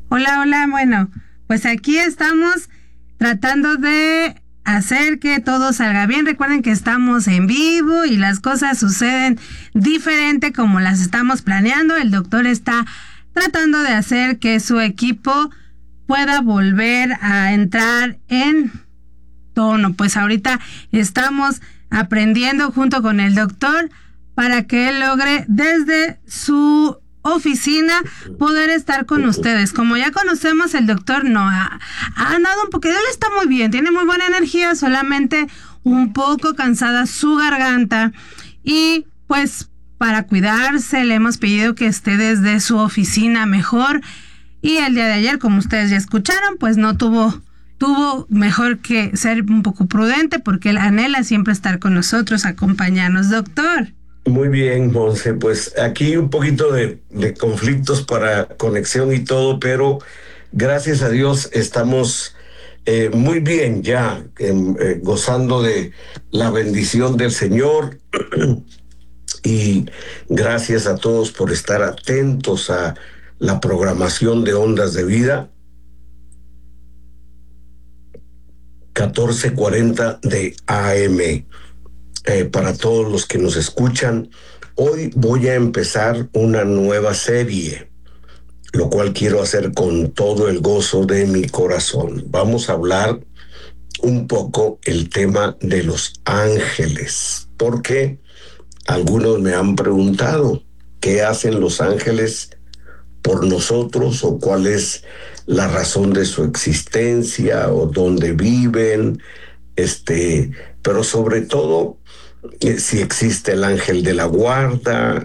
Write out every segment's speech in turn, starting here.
Hola, hola. Bueno, pues aquí estamos tratando de hacer que todo salga bien. Recuerden que estamos en vivo y las cosas suceden diferente como las estamos planeando. El doctor está tratando de hacer que su equipo pueda volver a entrar en tono. Pues ahorita estamos aprendiendo junto con el doctor para que él logre desde su oficina poder estar con ustedes. Como ya conocemos, el doctor no ha andado un poquito, él está muy bien, tiene muy buena energía, solamente un poco cansada su garganta, y pues para cuidarse le hemos pedido que esté desde su oficina mejor. Y el día de ayer, como ustedes ya escucharon, pues no tuvo mejor que ser un poco prudente, porque él anhela siempre estar con nosotros, acompañarnos, doctor. Muy bien, Monse, pues aquí un poquito de conflictos para conexión y todo, pero gracias a Dios estamos muy bien ya, gozando de la bendición del Señor. Y gracias a todos por estar atentos a la programación de Ondas de Vida 1440 de AM. Para todos los que nos escuchan, hoy voy a empezar una nueva serie, lo cual quiero hacer con todo el gozo de mi corazón. Vamos a hablar un poco el tema de los ángeles, porque algunos me han preguntado qué hacen los ángeles por nosotros, o cuál es la razón de su existencia, o dónde viven, pero sobre todo si existe el ángel de la guarda,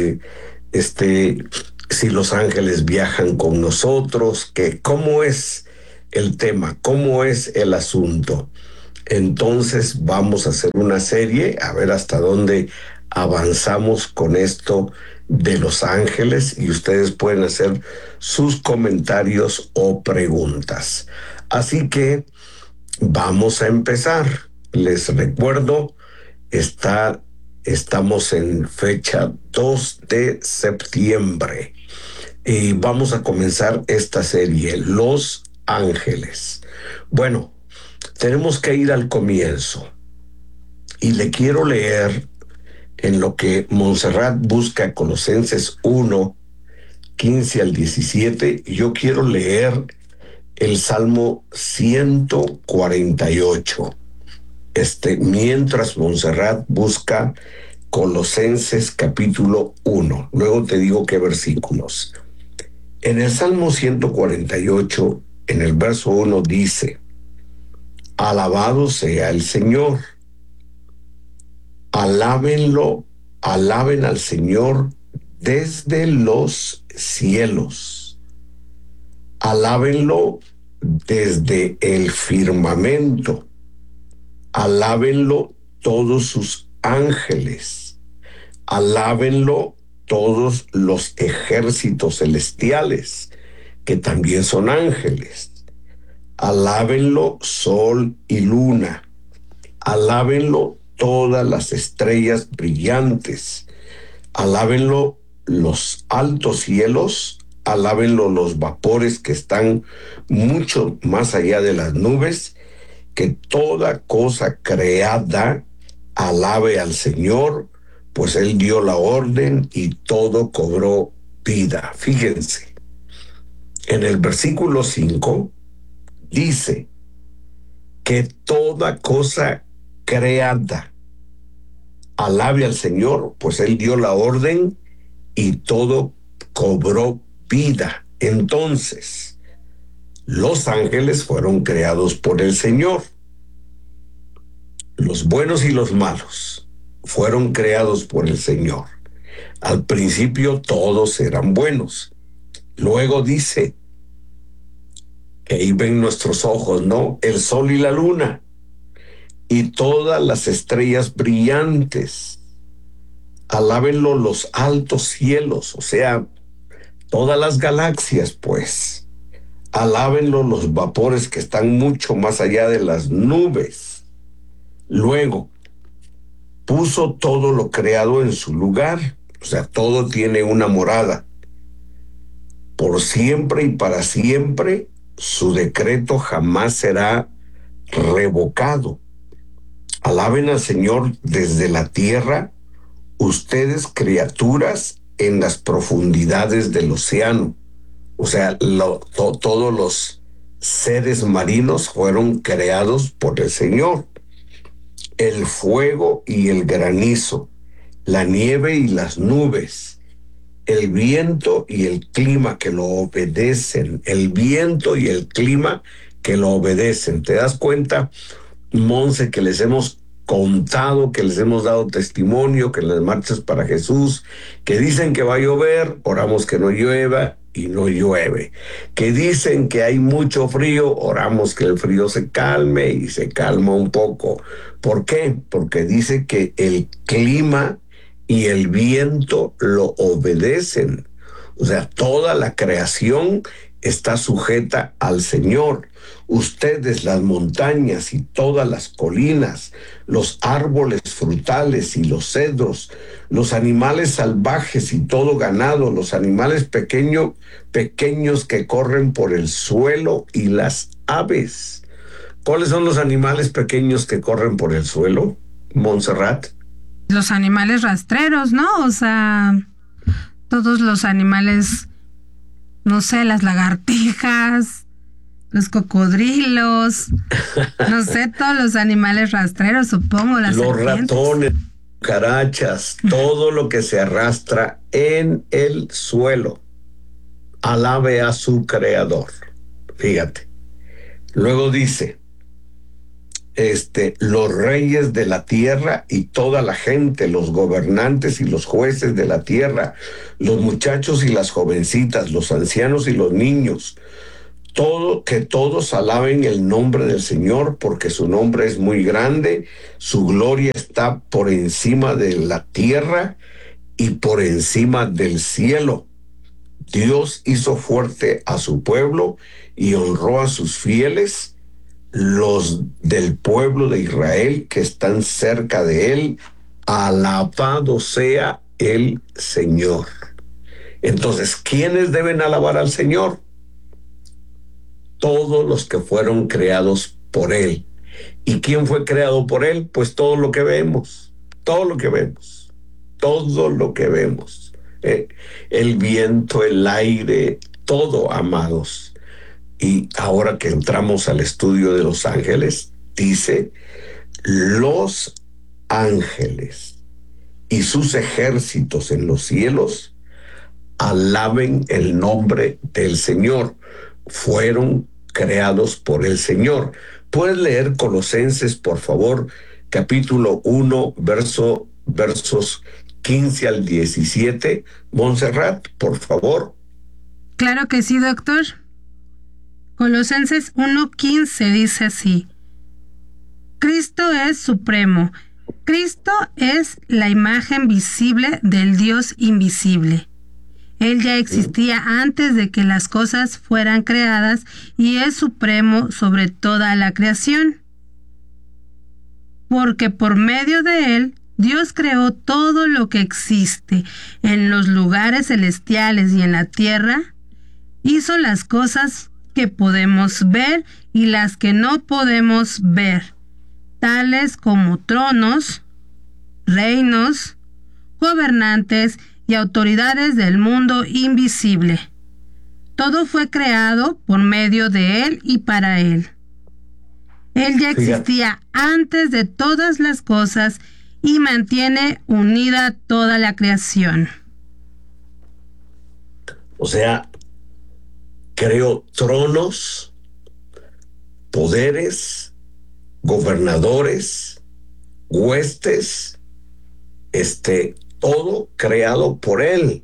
si los ángeles viajan con nosotros, que cómo es el tema, cómo es el asunto. Entonces vamos a hacer una serie, a ver hasta dónde avanzamos con esto de los ángeles, y ustedes pueden hacer sus comentarios o preguntas. Así que vamos a empezar. Les recuerdo, estamos en fecha 2 de septiembre y vamos a comenzar esta serie, Los Ángeles. Bueno, tenemos que ir al comienzo y le quiero leer en lo que Montserrat busca, Colosenses 1, 15 al 17. Yo quiero leer el Salmo 148. Mientras Montserrat busca Colosenses capítulo 1. Luego te digo qué versículos. En el Salmo 148, en el verso 1 dice: alabado sea el Señor. Alábenlo, alaben al Señor desde los cielos. Alábenlo desde el firmamento. Alábenlo todos sus ángeles. Alábenlo todos los ejércitos celestiales, que también son ángeles. Alábenlo sol y luna. Alábenlo todas las estrellas brillantes. Alábenlo los altos cielos. Alábenlo los vapores que están mucho más allá de las nubes. Que toda cosa creada alabe al Señor, pues Él dio la orden y todo cobró vida. Fíjense, en el versículo 5 dice que toda cosa creada alabe al Señor, pues Él dio la orden y todo cobró vida. Entonces, los ángeles fueron creados por el Señor. Los buenos y los malos fueron creados por el Señor. Al principio todos eran buenos. Luego dice que ahí ven nuestros ojos, ¿no? El sol y la luna y todas las estrellas brillantes. Alábenlo los altos cielos, o sea, todas las galaxias, pues. Alábenlo los vapores que están mucho más allá de las nubes. Luego, puso todo lo creado en su lugar, o sea, todo tiene una morada. por siempre y para siempre. Su decreto jamás será revocado. Alaben al Señor desde la tierra, ustedes criaturas en las profundidades del océano. O sea, todos los seres marinos fueron creados por el Señor. El fuego y el granizo, la nieve y las nubes, el viento y el clima que lo obedecen, el viento y el clima que lo obedecen. ¿Te das cuenta, Monse, que les hemos contado, que les hemos dado testimonio, que en las marchas para Jesús, que dicen que va a llover, oramos que no llueva y no llueve? Que dicen que hay mucho frío, oramos que el frío se calme y se calma un poco. ¿Por qué? Porque dice que el clima y el viento lo obedecen. O sea, toda la creación está sujeta al Señor. Ustedes, las montañas y todas las colinas, los árboles frutales y los cedros, los animales salvajes y todo ganado, los animales pequeños que corren por el suelo y las aves. ¿Cuáles son los animales pequeños que corren por el suelo, Montserrat? Los animales rastreros, ¿no? O sea, todos los animales, no sé, las lagartijas, los cocodrilos, no sé, todos los animales rastreros, supongo, las los serpientes. Ratones, cucarachas, todo lo que se arrastra en el suelo. Alabe a su creador. Fíjate. Luego dice, los reyes de la tierra y toda la gente, los gobernantes y los jueces de la tierra, los muchachos y las jovencitas, los ancianos y los niños, que todos alaben el nombre del Señor, porque su nombre es muy grande, su gloria está por encima de la tierra y por encima del cielo. Dios hizo fuerte a su pueblo y honró a sus fieles, los del pueblo de Israel que están cerca de él. Alabado sea el Señor. Entonces, ¿quiénes deben alabar al Señor? Todos los que fueron creados por él. ¿Y quién fue creado por él? Pues todo lo que vemos, todo lo que vemos, todo lo que vemos. El viento, el aire, todo, amados. Y ahora que entramos al estudio de los ángeles, dice, los ángeles y sus ejércitos en los cielos alaben el nombre del Señor. Fueron creados por el Señor. ¿Puedes leer Colosenses, por favor, capítulo 1, versos 15 al 17? Montserrat, por favor. Claro que sí, doctor. Colosenses 1:15 dice así: Cristo es supremo. Cristo es la imagen visible del Dios invisible. Él ya existía antes de que las cosas fueran creadas y es supremo sobre toda la creación. Porque por medio de él, Dios creó todo lo que existe en los lugares celestiales y en la tierra. Hizo las cosas que podemos ver y las que no podemos ver, tales como tronos, reinos, gobernantes y autoridades del mundo invisible. Todo fue creado por medio de él y para él. Él ya existía antes de todas las cosas y mantiene unida toda la creación. O sea, creó tronos, poderes, gobernadores, huestes, todo creado por él.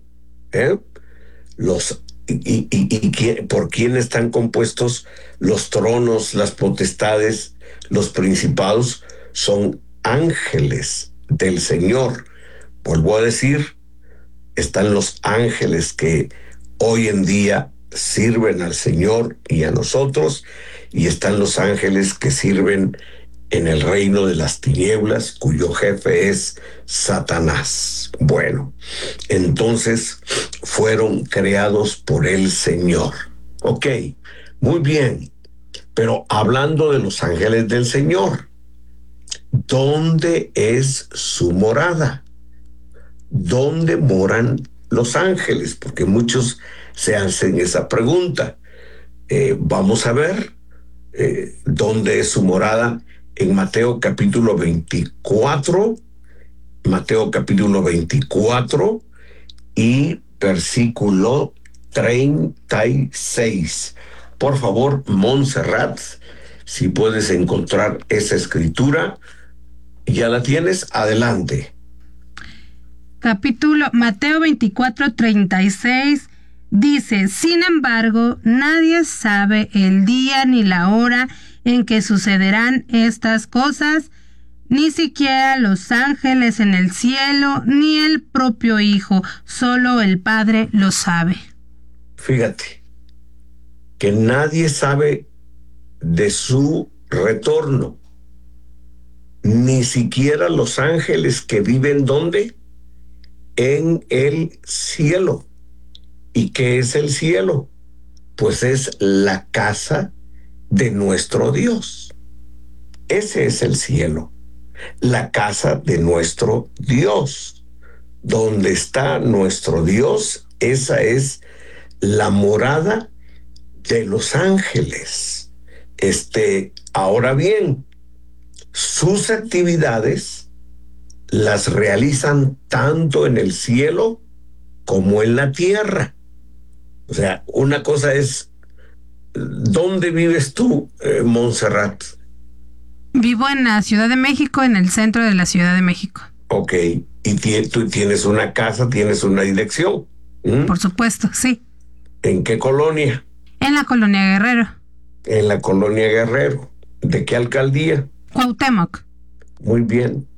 ¿Por quién están compuestos los tronos, las potestades, los principados? Son ángeles del Señor. Vuelvo a decir, están los ángeles que hoy en día sirven al Señor y a nosotros, y están los ángeles que sirven en el reino de las tinieblas, cuyo jefe es Satanás. Bueno, entonces fueron creados por el Señor. Ok, muy bien, pero hablando de los ángeles del Señor, ¿dónde es su morada? ¿Dónde moran los ángeles? Porque muchos se hacen esa pregunta. Vamos a ver dónde es su morada en Mateo capítulo 24, Mateo capítulo 24 y versículo 36. Por favor, Montserrat, si puedes encontrar esa escritura, ya la tienes, adelante. Capítulo Mateo 24:36 dice: sin embargo, nadie sabe el día ni la hora en que sucederán estas cosas, ni siquiera los ángeles en el cielo, ni el propio Hijo, solo el Padre lo sabe. Fíjate, que nadie sabe de su retorno, ni siquiera los ángeles que viven ¿dónde? En el cielo. ¿Y qué es el cielo? Pues es la casa de nuestro Dios. Ese es el cielo, la casa de nuestro Dios. Donde está nuestro Dios, esa es la morada de los ángeles. Ahora bien, sus actividades las realizan tanto en el cielo como en la tierra. O sea, una cosa es, ¿dónde vives tú, Montserrat? Vivo en la Ciudad de México, en el centro de la Ciudad de México. Ok, y tú tienes una casa, tienes una dirección. Por supuesto, sí. ¿En qué colonia? En la colonia Guerrero. En la colonia Guerrero. ¿De qué alcaldía? Cuauhtémoc. Muy bien.